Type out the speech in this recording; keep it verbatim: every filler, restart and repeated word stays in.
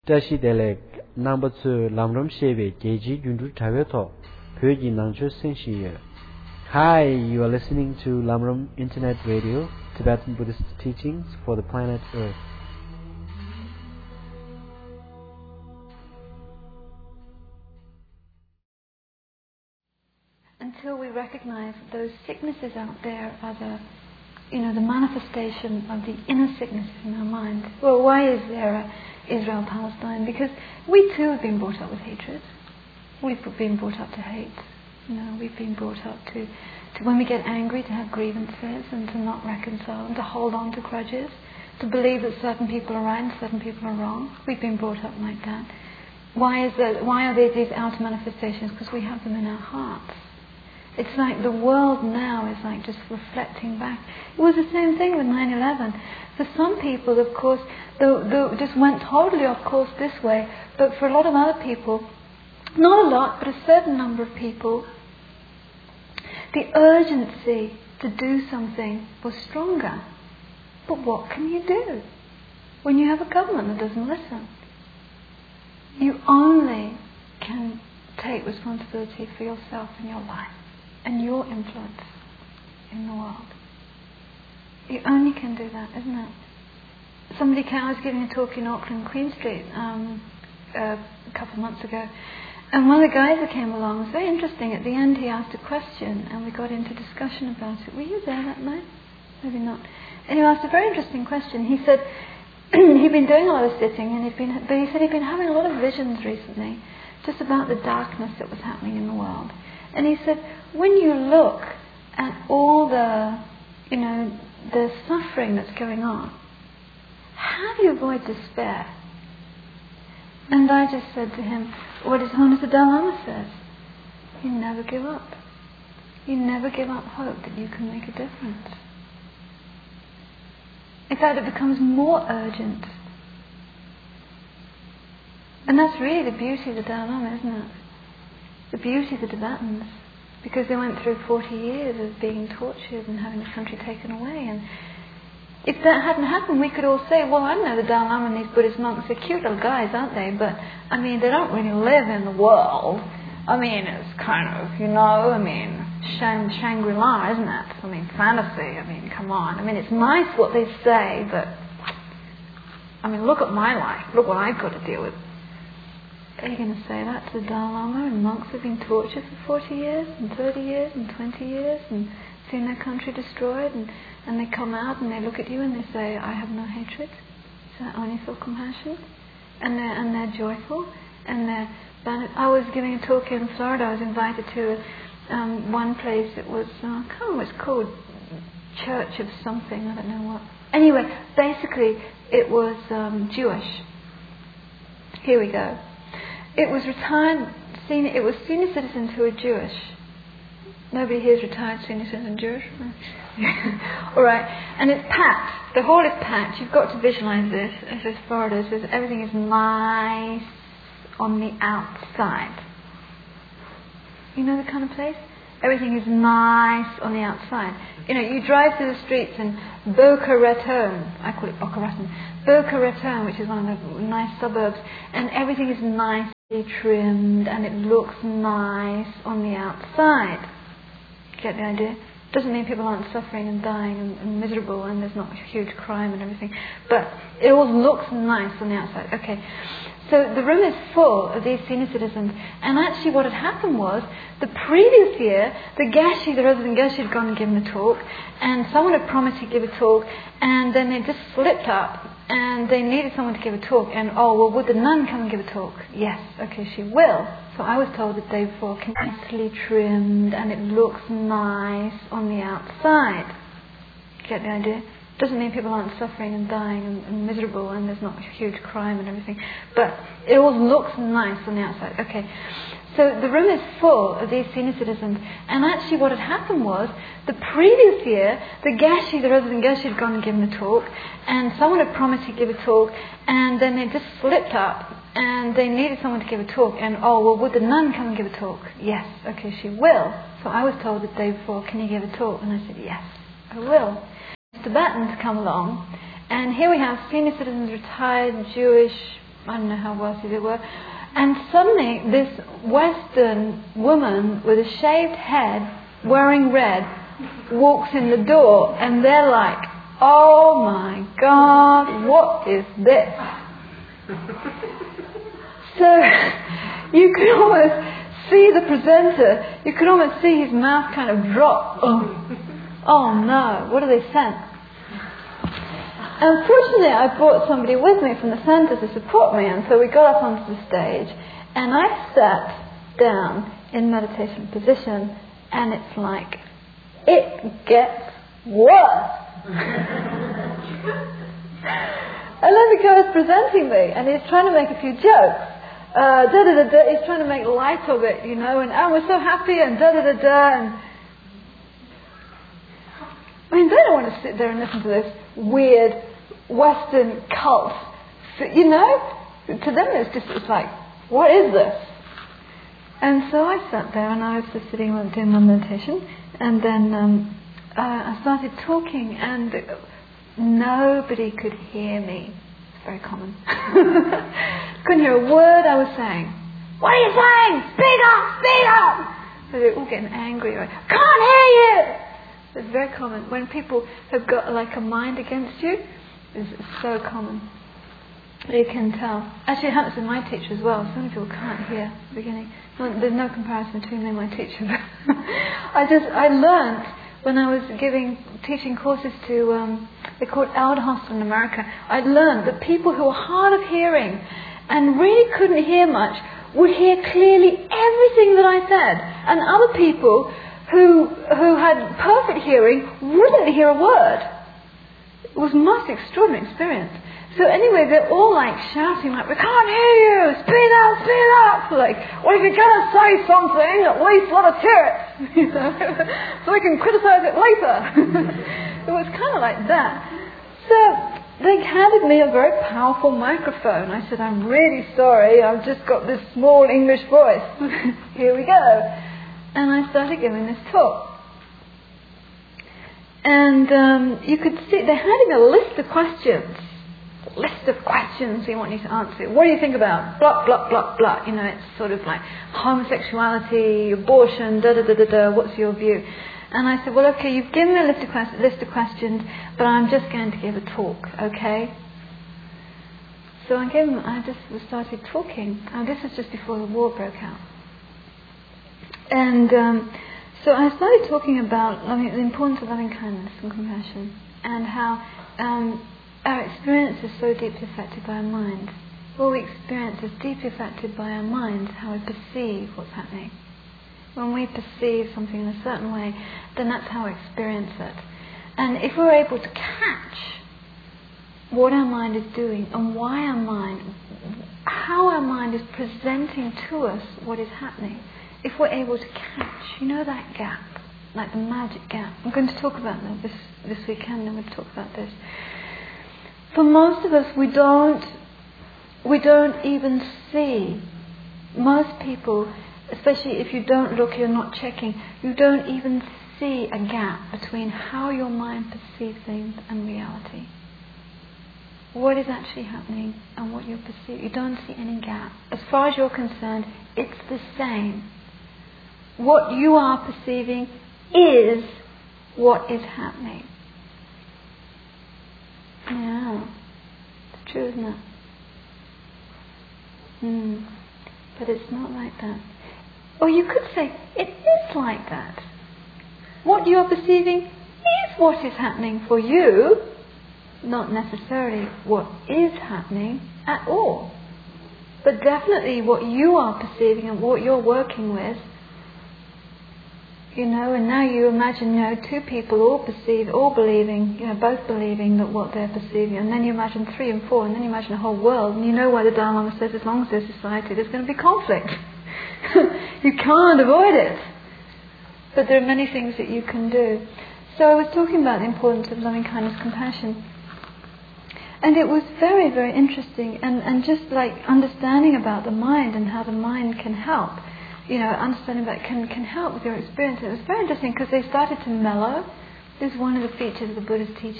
Tashi Delek number two Lamram Sheve Geji Jundu Taveto Pyoji Nangcho Senshi. Hi, you are listening to Lamram Internet Radio, Tibetan Buddhist teachings for the planet Earth. Until we recognize those sicknesses out there as a, you know, the manifestation of the inner sicknesses in our mind. Well, why is there a Israel-Palestine? Because we too have been brought up with hatred. We've been brought up to hate. You know, we've been brought up to, to when we get angry, to have grievances and to not reconcile and to hold on to grudges, to believe that certain people are right and certain people are wrong. We've been brought up like that. Why is that? Why are there these outer manifestations? Because we have them in our hearts. It's like the world now is like just reflecting back. It was the same thing with nine eleven. For some people, of course, they, they just went totally off course this way. But for a lot of other people, not a lot, but a certain number of people, the urgency to do something was stronger. But what can you do when you have a government that doesn't listen? You only can take responsibility for yourself and your life and your influence in the world. You only can do that, isn't it? Somebody came, I was giving a talk in Auckland, Queen Street, um, uh, a couple of months ago, and one of the guys that came along was very interesting. At the end he asked a question and we got into discussion about it. Were you there that night? Maybe not. And he asked a very interesting question. He said he'd been doing a lot of sitting, and he'd been, but he said he'd been having a lot of visions recently just about the darkness that was happening in the world. And he said, when you look at all the, you know, the suffering that's going on, how do you avoid despair? And I just said to him, what His Holiness the Dalai Lama says, you never give up. You never give up hope that you can make a difference. In fact, it becomes more urgent. And that's really the beauty of the Dalai Lama, isn't it? The beauty of the Tibetans, because they went through forty years of being tortured and having the country taken away. And if that hadn't happened, we could all say, well, I know the Dalai Lama and these Buddhist monks are cute little guys, aren't they? But, I mean, they don't really live in the world. I mean, it's kind of, you know, I mean, Shang- Shangri-La, isn't it? I mean, fantasy, I mean, come on. I mean, it's nice what they say, but, I mean, look at my life. Look what I've got to deal with. Are you going to say that to the Dalai Lama and monks who've been tortured for forty years and thirty years and twenty years and seen their country destroyed, and, and they come out and they look at you and they say, I have no hatred, so I only feel compassion, and they're, and they're joyful, and they're... I was giving a talk in Florida. I was invited to um, one place. It was, uh, I can't remember what it's called, Church of something, I don't know what. Anyway, basically it was um, Jewish. Here we go. It was retired senior. It was senior citizens who were Jewish. Nobody here is retired senior citizen Jewish. All right, and it's packed. The hall is packed. You've got to visualize this. This is Florida. It says everything is nice on the outside. You know the kind of place? Everything is nice on the outside. You know, you drive through the streets in Boca Raton, I call it Boca Raton, Boca Raton, which is one of the nice suburbs, and everything is nicely trimmed and it looks nice on the outside. Get the idea? Doesn't mean people aren't suffering and dying and, and miserable and there's not huge crime and everything, but it all looks nice on the outside. Okay. So the room is full of these senior citizens, and actually what had happened was, the previous year, the Geshe, the resident Geshe, had gone and given a talk, and someone had promised he'd give a talk, and then they just slipped up, and they needed someone to give a talk, and oh, well, would the nun come and give a talk? Yes, okay, she will. So I was told the day before, nicely trimmed, and it looks nice on the outside. Get the idea? Doesn't mean people aren't suffering and dying and, and miserable and there's not huge crime and everything, but it all looks nice on the outside. Okay, so the room is full of these senior citizens, and actually what had happened was, the previous year, the Geshe, the resident Geshe, had gone and given a talk, and someone had promised he'd give a talk, and then they just slipped up, and they needed someone to give a talk, and oh, well, would the nun come and give a talk? Yes, okay, she will. So I was told the day before, can you give a talk? And I said, yes, I will. Tibetans come along, and here we have senior citizens, retired Jewish, I don't know how wealthy they were. And suddenly this Western woman with a shaved head, wearing red, walks in the door, and they're like, oh my God, what is this? So you could almost see the presenter, you could almost see his mouth kind of drop. Oh, oh no, what are they sent? Unfortunately, I brought somebody with me from the centre to support me, and so we got up onto the stage, and I sat down in meditation position, and it's like, it gets worse. And then the guy was presenting me, and he's trying to make a few jokes. Uh, da da da da. He's trying to make light of it, you know, and oh, we're so happy, and da da da da. And I mean, they don't want to sit there and listen to this weird Western cult, you know. To them, it's just it's like, what is this? And so I sat there, and I was just sitting and doing my meditation, and then um, uh, I started talking, and nobody could hear me. It's very common. Couldn't hear a word I was saying. What are you saying? Speak up! Speak up! So they're all getting angry. Like, can't hear you! It's very common. When people have got like a mind against you, it's, it's so common. You can tell. Actually, it happens with my teacher as well. So many people can't hear at the beginning. Well, there's no comparison between me and my teacher. I just, I learnt when I was giving, teaching courses to, um, they're called Elder Hostel in America, I learned that people who were hard of hearing and really couldn't hear much would hear clearly everything that I said. And other people who who had perfect hearing wouldn't hear a word. It was a most extraordinary experience. So anyway, they're all like shouting, like, we can't hear you, speed up, speed up. Like, well, if you're going to say something, at least let us hear it, you know, so we can criticize it later. It was kind of like that. So they handed me a very powerful microphone. I said, I'm really sorry, I've just got this small English voice. Here we go. And I started giving this talk. And um, you could see, they're handing a list of questions. List of questions they want you to answer. What do you think about blah, blah, blah, blah? You know, it's sort of like homosexuality, abortion, da, da, da, da, da. What's your view? And I said, well, okay, you've given me a list of, quest- list of questions, but I'm just going to give a talk, okay? So I gave them, I just started talking. And this was just before the war broke out. And um, so I started talking about loving, the importance of loving kindness and compassion, and how um, our experience is so deeply affected by our mind. What we experience is deeply affected by our minds, how we perceive what's happening. When we perceive something in a certain way, then that's how we experience it. And if we're able to catch what our mind is doing and why our mind, how our mind is presenting to us what is happening, if we're able to catch, you know, that gap, like the magic gap. I'm going to talk about that this, this weekend, I'm going to talk about this. For most of us, we don't, we don't even see. Most people, especially if you don't look, you're not checking, you don't even see a gap between how your mind perceives things and reality. What is actually happening and what you're perceiving. You don't see any gap. As far as you're concerned, it's the same. What you are perceiving is what is happening. Yeah, it's true, isn't it? Mm. But it's not like that. Or you could say, it is like that. What you are perceiving is what is happening for you, not necessarily what is happening at all. But definitely what you are perceiving and what you're working with, you know, and now you imagine, you know, two people all perceive, all believing, you know, both believing that what they're perceiving, and then you imagine three and four, and then you imagine a whole world, and you know why the Dalai Lama says as long as there's society, there's going to be conflict. You can't avoid it. But there are many things that you can do. So I was talking about the importance of loving kindness, compassion. And it was very, very interesting, and, and just like understanding about the mind and how the mind can help. You know, understanding that can, can help with your experience. It was very interesting because they started to mellow. This is one of the features of the Buddha's teaching.